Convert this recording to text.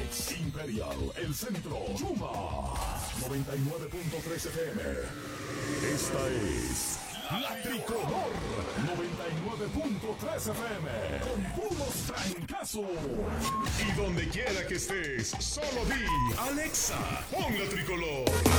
Phoenix, Imperial, El Centro, Yuma, 99.3 FM. Esta es La Tricolor, 99.3 FM, con puros trancazos. Y donde quiera que estés, solo di, Alexa, pon La Tricolor.